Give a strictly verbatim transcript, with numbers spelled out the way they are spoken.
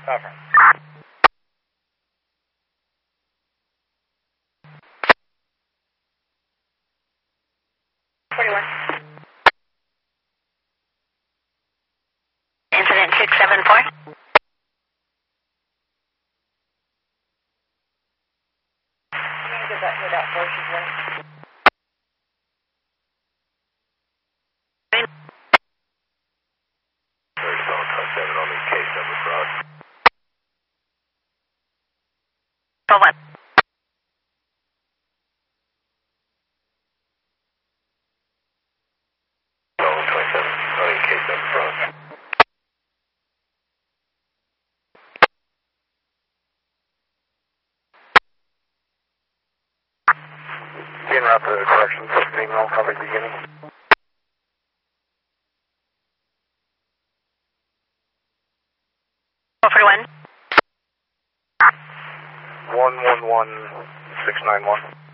Cover. forty-one. Incident six seven four. I'm going to get that hit out first, she's right. There's no twenty-seven on the case number cross. twelve one. No, twenty-seven on the case number cross. Being route to corrections, sixteen roll coverage beginning. four forty-one. one one one six nine one.